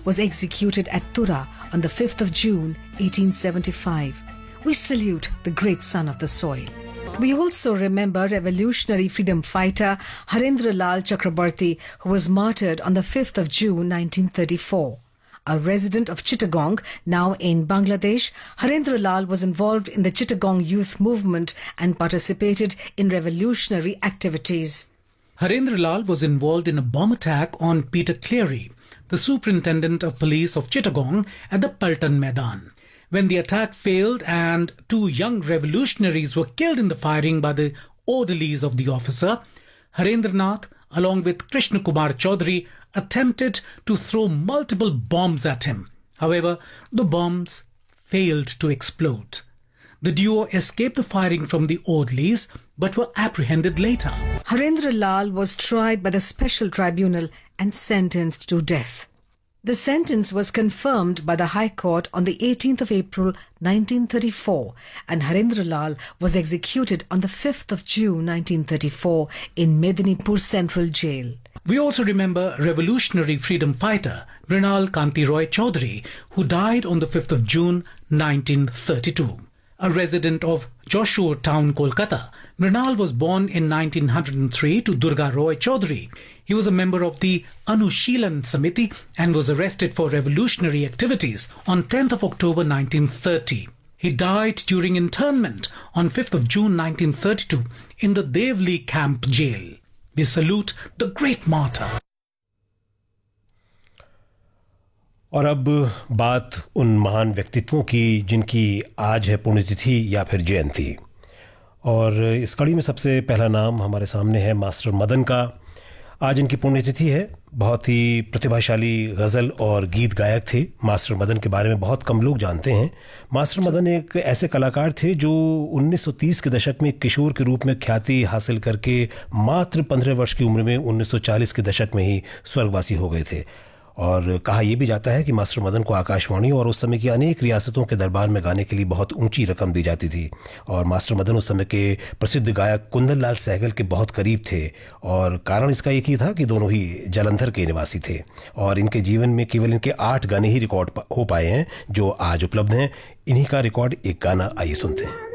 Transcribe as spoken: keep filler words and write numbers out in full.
was executed at Tura on the fifth of June eighteen seventy-five. We salute the great son of the soil. We also remember revolutionary freedom fighter Harendra Lal Chakrabarti, who was martyred on the fifth of June nineteen thirty-four. A resident of Chittagong, now in Bangladesh, Harendra Lal was involved in the Chittagong youth movement and participated in revolutionary activities. Harendra Lal was involved in a bomb attack on Peter Cleary, the superintendent of police of Chittagong, at the Paltan Maidan. When the attack failed and two young revolutionaries were killed in the firing by the orderlies of the officer, Harendranath, along with Krishna Kumar Chaudhary, attempted to throw multiple bombs at him. However, the bombs failed to explode. The duo escaped the firing from the orderlies but were apprehended later. Harendra Lal was tried by the special tribunal and sentenced to death. The sentence was confirmed by the High Court on the eighteenth of April nineteen thirty-four, and Harendra Lal was executed on the fifth of June nineteen thirty-four in Medinipur Central Jail. We also remember revolutionary freedom fighter Mrinal Kanti Roy Chaudhary, who died on the fifth of June nineteen thirty-two. A resident of Joshore Town, Kolkata, Mrinal was born in nineteen oh three to Durga Roy Chaudhary. He was a member of the Anushilan Samiti and was arrested for revolutionary activities on tenth of October nineteen thirty. He died during internment on fifth of June nineteen thirty-two in the Devli Camp Jail. We salute the great martyr. और अब बात उन महान व्यक्तित्वों की जिनकी आज है पुण्यतिथि या फिर जयंती, और इस कड़ी में सबसे पहला नाम हमारे सामने है मास्टर मदन का। आज इनकी पुण्यतिथि है। बहुत ही प्रतिभाशाली गज़ल और गीत गायक थे। मास्टर मदन के बारे में बहुत कम लोग जानते हैं। मास्टर मदन एक ऐसे कलाकार थे जो उन्नीस सौ तीस के दशक में किशोर के रूप में ख्याति हासिल करके मात्र पंद्रह वर्ष की उम्र में उन्नीस सौ चालीस के दशक में ही स्वर्गवासी हो गए थे। और कहा यह भी जाता है कि मास्टर मदन को आकाशवाणी और उस समय की अनेक रियासतों के दरबार में गाने के लिए बहुत ऊंची रकम दी जाती थी। और मास्टर मदन उस समय के प्रसिद्ध गायक कुंदन लाल सहगल के बहुत करीब थे, और कारण इसका एक ही था कि दोनों ही जालंधर के निवासी थे। और इनके जीवन में केवल इनके आठ गाने ही रिकॉर्ड हो पाए हैं जो आज उपलब्ध हैं। इन्हीं का रिकॉर्ड एक गाना आइए सुनते हैं।